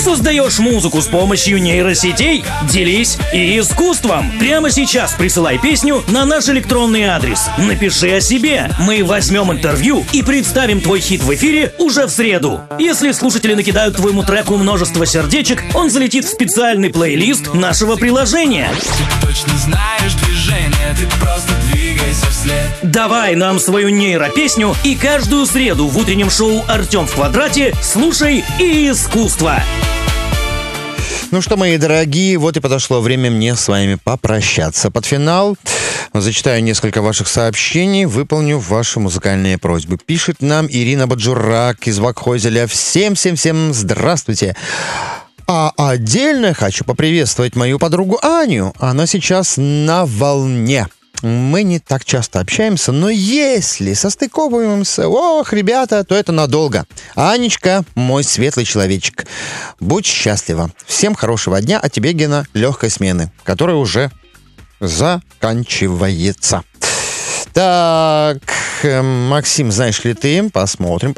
Создаешь музыку с помощью нейросетей? Делись и искусством. Прямо сейчас присылай песню на наш электронный адрес. Напиши о себе. Мы возьмем интервью и представим твой хит в эфире уже в среду. Если слушатели накидают твоему треку множество сердечек, он залетит в специальный плейлист нашего приложения. Ты точно знаешь движение, ты просто двигайся вслед. Давай нам свою нейропесню и каждую среду в утреннем шоу «Артем в квадрате» слушай и искусство. Ну что, мои дорогие, вот и подошло время мне с вами попрощаться. Под финал зачитаю несколько ваших сообщений, выполню ваши музыкальные просьбы. Пишет нам Ирина Баджурак из Вакхозеля. Всем здравствуйте. А отдельно хочу поприветствовать мою подругу Аню. Она сейчас на волне. Мы не так часто общаемся, но если состыковываемся, ребята, то это надолго. Анечка, мой светлый человечек, будь счастлива. Всем хорошего дня, а тебе, Гена, легкой смены, которая уже заканчивается. Так, Максим, знаешь ли ты? Посмотрим.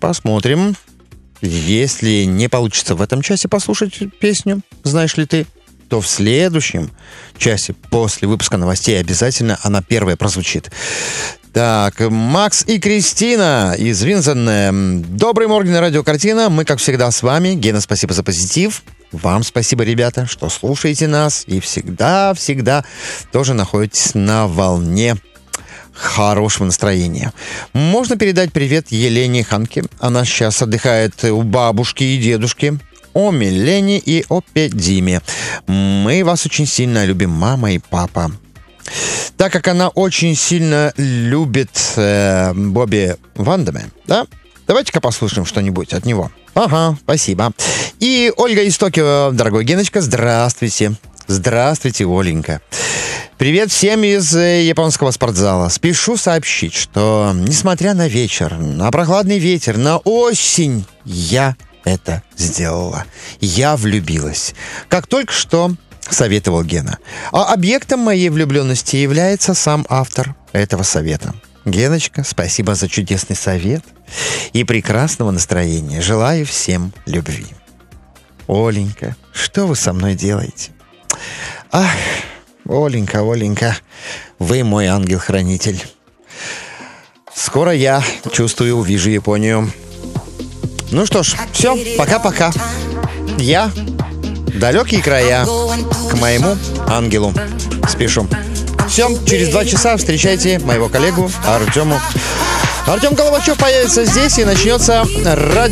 Если не получится в этом часе послушать песню, знаешь ли ты, то в следующем часе после выпуска новостей обязательно она первая прозвучит. Так, Макс и Кристина из Винзена. Добрый морген, радиокартина. Мы, как всегда, с вами. Гена, спасибо за позитив. Вам спасибо, ребята, что слушаете нас и всегда тоже находитесь на волне хорошего настроения. Можно передать привет Елене Ханке. Она сейчас отдыхает у бабушки и дедушки. Оме, Лене и Опе Диме. Мы вас очень сильно любим, мама и папа. Так как она очень сильно любит Бобби Вандаме, да? Давайте-ка послушаем что-нибудь от него. Ага, спасибо. И Ольга из Токио. Дорогой Геночка, здравствуйте. Здравствуйте, Оленька. Привет всем из японского спортзала. Спешу сообщить, что несмотря на вечер, на прохладный ветер, на осень, я это сделала. Я влюбилась. Как только что советовал Гена. А объектом моей влюбленности является сам автор этого совета. Геночка, спасибо за чудесный совет и прекрасного настроения. Желаю всем любви. Оленька, что вы со мной делаете? Ах, Оленька, вы мой ангел-хранитель. Скоро я, чувствую, увижу Японию. Ну что ж, все, пока-пока. Я далекие края к моему ангелу спешу. Все, через 2 часа встречайте моего коллегу Артему. Артем Головачев появится здесь и начнется радио.